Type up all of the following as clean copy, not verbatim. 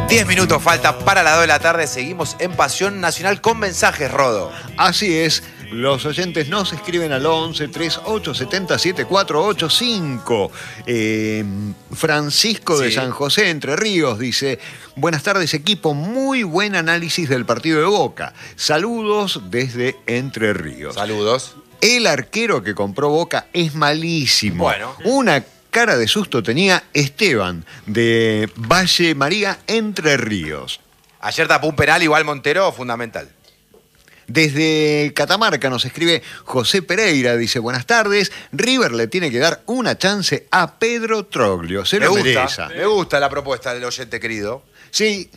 10 minutos falta para las 2 de la tarde. Seguimos en Pasión Nacional con mensajes, Rodo. Así es. Los oyentes nos escriben al 11 3870 7485. Francisco de San José, Entre Ríos, dice: buenas tardes, equipo. Muy buen análisis del partido de Boca. Saludos desde Entre Ríos. Saludos. El arquero que compró Boca es malísimo. Bueno. Una cara de susto tenía Esteban, de Valle María, Entre Ríos. Ayer tapó un penal, igual Montero, fundamental. Desde Catamarca nos escribe José Pereira, dice: buenas tardes, River le tiene que dar una chance a Pedro Troglio, se lo merece. Me gusta la propuesta del oyente querido. Sí,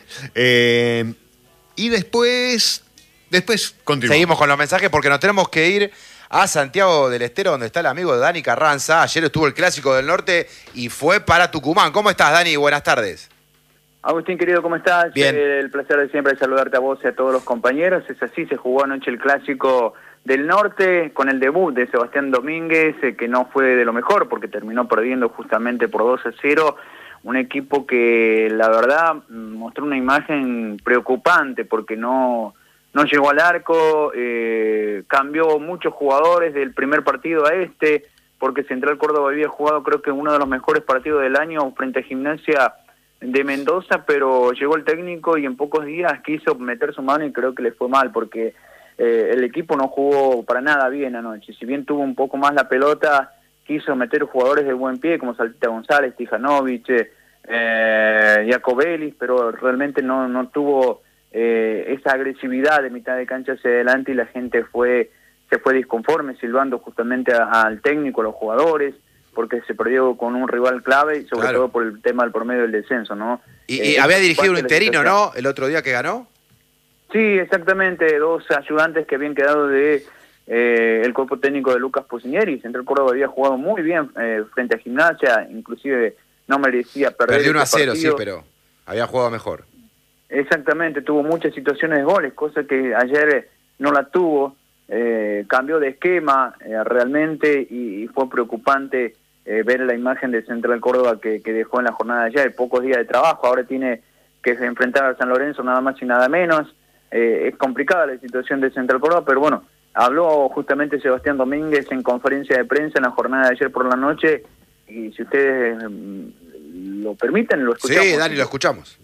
y después continuamos. Seguimos con los mensajes porque nos tenemos que ir a Santiago del Estero, donde está el amigo de Dani Carranza. Ayer estuvo el Clásico del Norte y fue para Tucumán. ¿Cómo estás, Dani? Buenas tardes. Agustín, querido, ¿cómo estás? Bien. El placer de siempre saludarte a vos y a todos los compañeros. Es así, se jugó anoche el Clásico del Norte con el debut de Sebastián Domínguez, que no fue de lo mejor porque terminó perdiendo justamente por 2-0. Un equipo que, la verdad, mostró una imagen preocupante porque no llegó al arco, cambió muchos jugadores del primer partido a este, porque Central Córdoba había jugado, creo que uno de los mejores partidos del año frente a Gimnasia de Mendoza, pero llegó el técnico y en pocos días quiso meter su mano y creo que le fue mal, porque el equipo no jugó para nada bien anoche. Si bien tuvo un poco más la pelota, quiso meter jugadores de buen pie como Saltita González, Tijanovic, Jacobelli, pero realmente no tuvo esa agresividad de mitad de cancha hacia adelante y la gente se fue disconforme, silbando justamente al técnico, a los jugadores, porque se perdió con un rival clave y sobre todo por el tema del promedio del descenso, ¿no? Y había dirigido un interino, ¿no? El otro día que ganó. Sí, exactamente, dos ayudantes que habían quedado de el cuerpo técnico de Lucas Pusineri. Central Córdoba había jugado muy bien frente a Gimnasia, inclusive no merecía perder. Perdió 1-0, sí, partido. pero había jugado mejor. Exactamente, tuvo muchas situaciones de goles, cosa que ayer no la tuvo. Cambió de esquema realmente y fue preocupante ver la imagen de Central Córdoba que dejó en la jornada de ayer, pocos días de trabajo, ahora tiene que enfrentar a San Lorenzo nada más y nada menos. Es complicada la situación de Central Córdoba, pero bueno, habló justamente Sebastián Domínguez en conferencia de prensa en la jornada de ayer por la noche, y si ustedes lo permiten, lo escuchamos. Sí, Dani, lo escuchamos.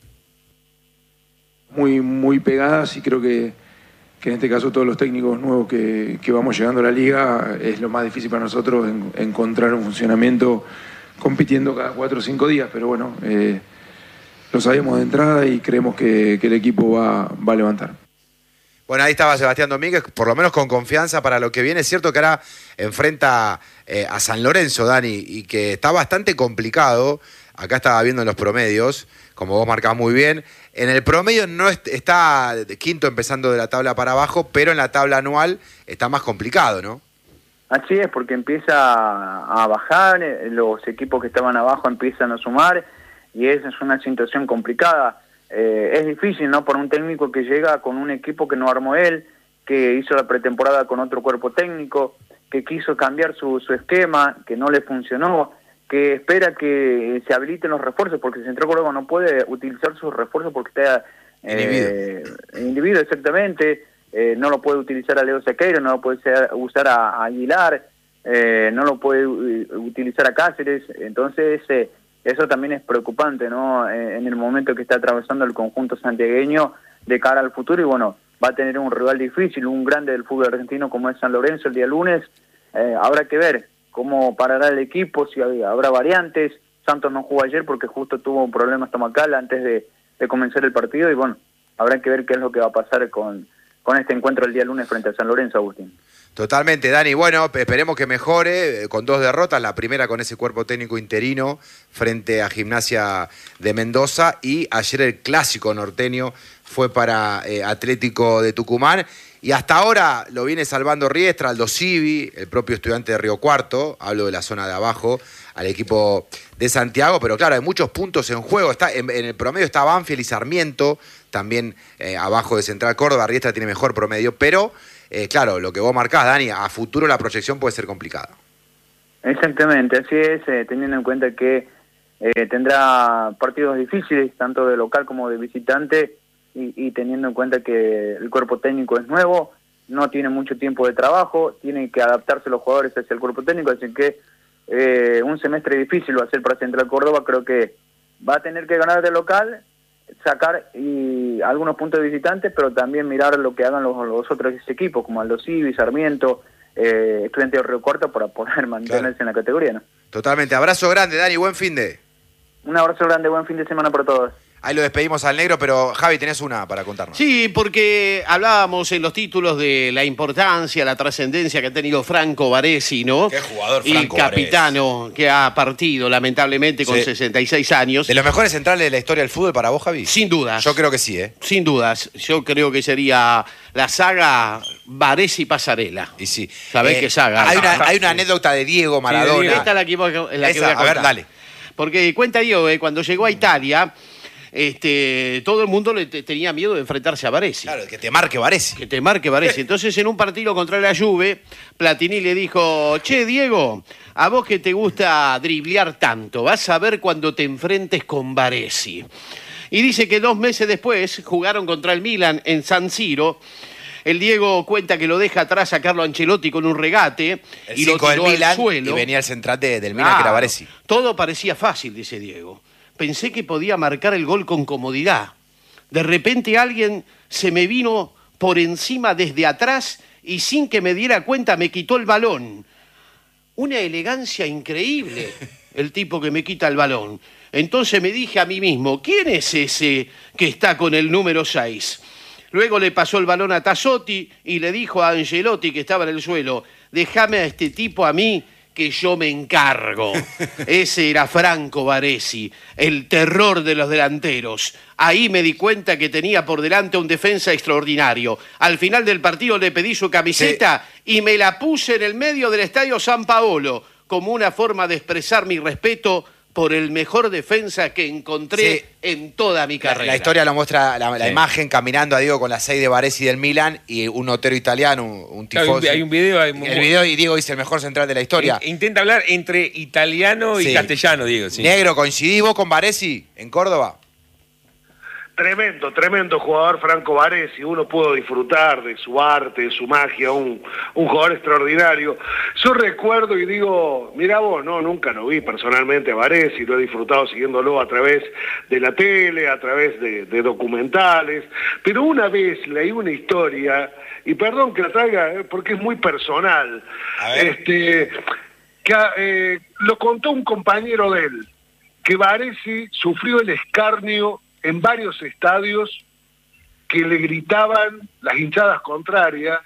Muy pegadas, y creo que en este caso todos los técnicos nuevos que vamos llegando a la liga, es lo más difícil para nosotros encontrar un funcionamiento compitiendo cada 4 o 5 días, pero bueno, lo sabemos de entrada y creemos que el equipo va a levantar. Bueno, ahí estaba Sebastián Domínguez, por lo menos con confianza para lo que viene. Es cierto que ahora enfrenta a San Lorenzo, Dani, y que está bastante complicado. Acá estaba viendo en los promedios, como vos marcás muy bien. En el promedio no está quinto empezando de la tabla para abajo, pero en la tabla anual está más complicado, ¿no? Así es, porque empieza a bajar, los equipos que estaban abajo empiezan a sumar, y esa es una situación complicada. Es difícil, ¿no?, por un técnico que llega con un equipo que no armó él, que hizo la pretemporada con otro cuerpo técnico, que quiso cambiar su esquema, que no le funcionó, que espera que se habiliten los refuerzos, porque Central Córdoba no puede utilizar sus refuerzos porque está inhibido, exactamente. No lo puede utilizar a Leo Sequeiro, no lo puede usar a Aguilar, no lo puede utilizar a Cáceres. Entonces eso también es preocupante, ¿no?, en el momento que está atravesando el conjunto santiagueño de cara al futuro. Y bueno, va a tener un rival difícil, un grande del fútbol argentino como es San Lorenzo el día lunes. Habrá que ver cómo parará el equipo, si habrá variantes. Santos no jugó ayer porque justo tuvo un problema estomacal antes de comenzar el partido, y bueno, habrá que ver qué es lo que va a pasar con este encuentro el día lunes frente a San Lorenzo, Agustín. Totalmente, Dani. Bueno, esperemos que mejore con 2 derrotas. La primera con ese cuerpo técnico interino frente a Gimnasia de Mendoza, y ayer el Clásico norteño fue para Atlético de Tucumán. Y hasta ahora lo viene salvando Riestra, Aldo Civi, el propio Estudiante de Río Cuarto, hablo de la zona de abajo, al equipo de Santiago, pero claro, hay muchos puntos en juego. En el promedio está Banfield y Sarmiento, también abajo de Central Córdoba. Riestra tiene mejor promedio, pero claro, lo que vos marcás, Dani, a futuro la proyección puede ser complicada. Exactamente, así es, teniendo en cuenta que tendrá partidos difíciles, tanto de local como de visitante, y teniendo en cuenta que el cuerpo técnico es nuevo, no tiene mucho tiempo de trabajo, tienen que adaptarse los jugadores hacia el cuerpo técnico, así que un semestre difícil va a ser para Central Córdoba. Creo que va a tener que ganar de local, sacar algunos puntos de visitantes, pero también mirar lo que hagan los otros equipos, como Aldo Civi, Sarmiento, Estudiantes de Río Cuarto, para poder mantenerse en la categoría, ¿no? Totalmente. Abrazo grande, Dani, buen fin de. Un abrazo grande, buen fin de semana para todos. Ahí lo despedimos al negro, pero Javi, tenés una para contarnos. Sí, porque hablábamos en los títulos de la importancia, la trascendencia que ha tenido Franco Baresi, ¿no? Qué jugador, Franco y capitano Baresi, que ha partido lamentablemente con 66 años. ¿De los mejores centrales de la historia del fútbol para vos, Javi? Sin dudas. Yo creo que sí, ¿eh? Sin dudas. Yo creo que sería la saga Baresi-Pasarela. Y sí. ¿Sabés qué saga? Hay una anécdota de Diego Maradona. Sí, esta es la que voy a contar. A ver, dale. Porque cuenta Diego, cuando llegó a Italia, todo el mundo tenía miedo de enfrentarse a Baresi. Claro, que te marque Baresi. Que te marque Baresi. Entonces, en un partido contra la Juve, Platini le dijo: che, Diego, a vos que te gusta driblear tanto, vas a ver cuando te enfrentes con Baresi. Y dice que 2 meses después jugaron contra el Milan en San Siro. El Diego cuenta que lo deja atrás a Carlo Ancelotti con un regate y lo tiró al suelo. Y venía el centrante del Milan, que era Baresi. Todo parecía fácil, dice Diego. Pensé que podía marcar el gol con comodidad. De repente alguien se me vino por encima desde atrás y sin que me diera cuenta me quitó el balón. Una elegancia increíble, el tipo que me quita el balón. Entonces me dije a mí mismo: ¿quién es ese que está con el número 6? Luego le pasó el balón a Tassotti y le dijo a Ancelotti, que estaba en el suelo: déjame a este tipo a mí, que yo me encargo. Ese era Franco Baresi, el terror de los delanteros. Ahí me di cuenta que tenía por delante un defensa extraordinario. Al final del partido le pedí su camiseta y me la puse en el medio del Estadio San Paolo, como una forma de expresar mi respeto por el mejor defensa que encontré en toda mi carrera. La historia lo muestra la imagen caminando a Diego con la 6 de Baresi del Milan y un notero italiano, un tifosi. Hay un video. El video, y Diego dice el mejor central de la historia. Intenta hablar entre italiano y castellano, Diego. Sí. Negro, ¿coincidís vos con Baresi en Córdoba? Tremendo jugador Franco Baresi. Uno pudo disfrutar de su arte, de su magia, un jugador extraordinario. Yo recuerdo y digo, mira vos, no, nunca lo vi personalmente a Baresi, lo he disfrutado siguiéndolo a través de la tele, a través de documentales, pero una vez leí una historia, y perdón que la traiga porque es muy personal, que lo contó un compañero de él, que Baresi sufrió el escarnio en varios estadios, que le gritaban las hinchadas contrarias,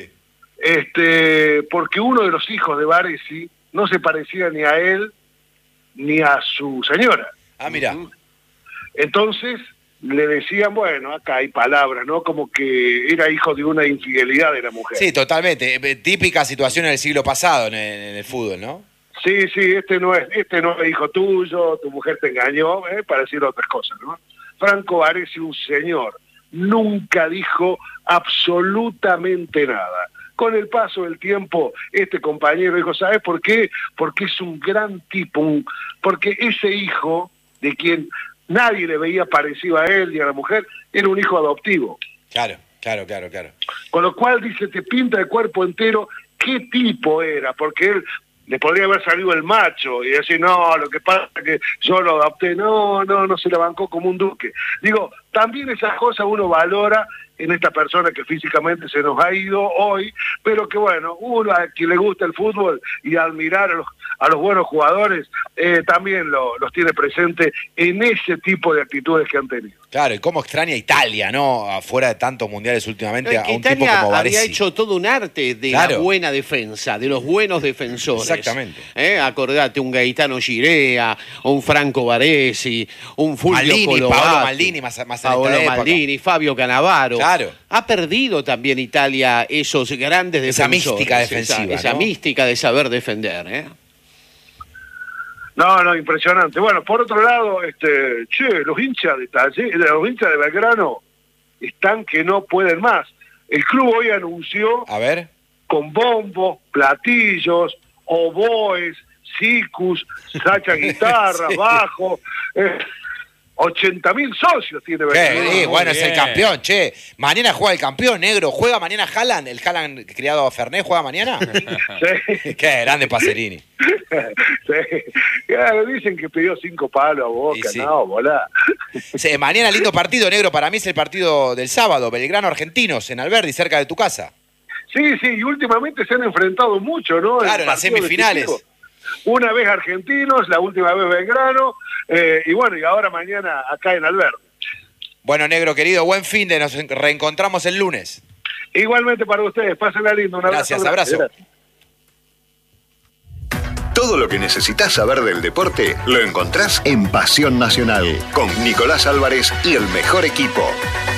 porque uno de los hijos de Baresi no se parecía ni a él ni a su señora. Ah, mira. Entonces le decían, bueno, acá hay palabras, ¿no? Como que era hijo de una infidelidad de la mujer. Sí, totalmente. Típica situación en el siglo pasado en el fútbol, ¿no? Sí, este no es hijo tuyo, tu mujer te engañó, para decir otras cosas, ¿no? Franco Baresi, un señor, nunca dijo absolutamente nada. Con el paso del tiempo, este compañero dijo, ¿sabes por qué? Porque es un gran tipo, porque ese hijo, de quien nadie le veía parecido a él y a la mujer, era un hijo adoptivo. Claro. Con lo cual, dice, te pinta de cuerpo entero qué tipo era, porque él le podría haber salido el macho y decir, no, lo que pasa es que yo lo adopté, no, se la bancó como un duque. Digo, también esas cosas uno valora en esta persona que físicamente se nos ha ido hoy, pero que bueno, uno a quien le gusta el fútbol y admirar a los buenos jugadores, también los tiene presente en ese tipo de actitudes que han tenido. Claro, y cómo extraña Italia, ¿no? Afuera de tantos mundiales últimamente, a un Italia tipo como Baresi. había hecho todo un arte de la buena defensa, de los buenos defensores. Exactamente. Acordate, un Gaetano Girea, un Franco Baresi, un Fulvio Colovati, Paolo Maldini, más en Paolo esta época. Maldini, Fabio Cannavaro. Claro. Ha perdido también Italia esos grandes defensores. Esa mística defensiva, esa ¿no? mística de saber defender, No, impresionante. Bueno, por otro lado, los hinchas los hinchas de Belgrano están que no pueden más. El club hoy anunció, a ver, con bombos, platillos, oboes, Sicus, Sacha guitarra, bajo, 80.000 socios tiene Belgrano. Bueno, es el campeón, che. Mañana juega el campeón, negro. ¿Juega mañana Haaland? ¿El Haaland criado a Fernet juega mañana? Sí. Qué grande Pacerini. Sí. Claro, dicen que pidió 5 palos a Boca, sí. No, volá. Sí, mañana lindo partido, negro. Para mí es el partido del sábado. Belgrano Argentinos en Alberdi, cerca de tu casa. Sí, y últimamente se han enfrentado mucho, ¿no? Claro, en las semifinales. Una vez Argentinos, la última vez Belgrano, y bueno, y ahora mañana acá en Alberdi. Bueno, negro querido, buen fin de, nos reencontramos el lunes. Igualmente para ustedes, pásenla lindo, un abrazo. Gracias, abrazo. Gracias. Todo lo que necesitas saber del deporte lo encontrás en Pasión Nacional, con Nicolás Álvarez y el mejor equipo.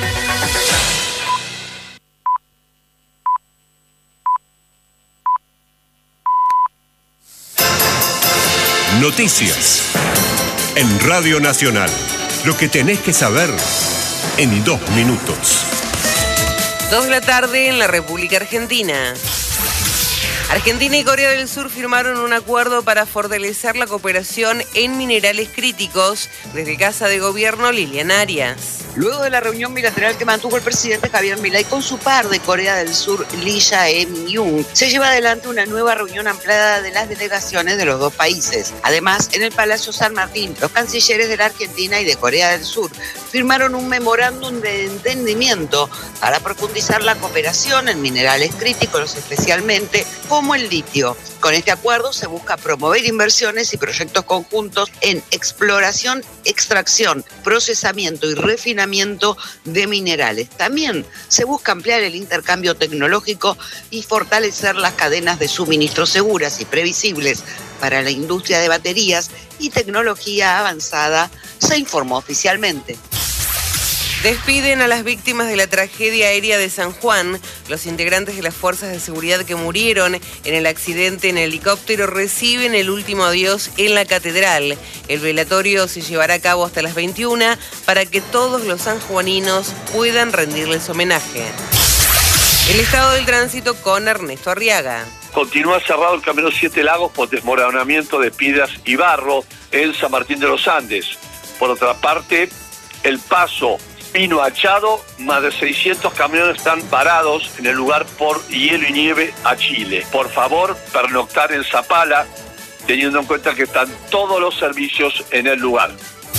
Noticias en Radio Nacional. Lo que tenés que saber en 2 minutos. 2 de la tarde en la República Argentina. Argentina y Corea del Sur firmaron un acuerdo para fortalecer la cooperación en minerales críticos. Desde Casa de Gobierno, Lilian Arias. Luego de la reunión bilateral que mantuvo el presidente Javier Milei con su par de Corea del Sur, Lee Jae-myung, se lleva adelante una nueva reunión ampliada de las delegaciones de los dos países. Además, en el Palacio San Martín, los cancilleres de la Argentina y de Corea del Sur firmaron un memorándum de entendimiento para profundizar la cooperación en minerales críticos, especialmente como el litio. Con este acuerdo se busca promover inversiones y proyectos conjuntos en exploración, extracción, procesamiento y refinamiento de minerales. También se busca ampliar el intercambio tecnológico y fortalecer las cadenas de suministro seguras y previsibles para la industria de baterías y tecnología avanzada, se informó oficialmente. Despiden a las víctimas de la tragedia aérea de San Juan. Los integrantes de las fuerzas de seguridad que murieron en el accidente en helicóptero reciben el último adiós en la catedral. El velatorio se llevará a cabo hasta las 21 para que todos los sanjuaninos puedan rendirles homenaje. El estado del tránsito con Ernesto Arriaga. Continúa cerrado el camino 7 Lagos por desmoronamiento de piedras y barro en San Martín de los Andes. Por otra parte, el paso Pino Achado, más de 600 camiones están parados en el lugar por hielo y nieve a Chile. Por favor, pernoctar en Zapala, teniendo en cuenta que están todos los servicios en el lugar.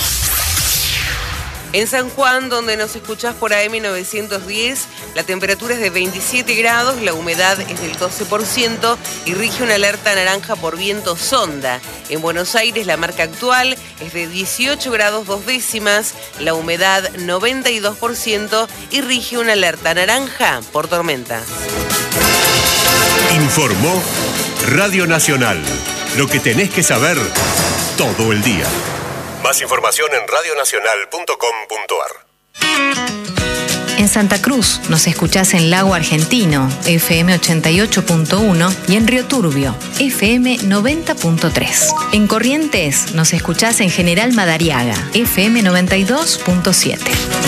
En San Juan, donde nos escuchás por AM 910, la temperatura es de 27 grados, la humedad es del 12% y rige una alerta naranja por viento sonda. En Buenos Aires, la marca actual es de 18 grados 2 décimas, la humedad 92% y rige una alerta naranja por tormenta. Informó Radio Nacional. Lo que tenés que saber todo el día. Más información en radionacional.com.ar. En Santa Cruz nos escuchás en Lago Argentino, FM 88.1 y en Río Turbio, FM 90.3. En Corrientes nos escuchás en General Madariaga, FM 92.7.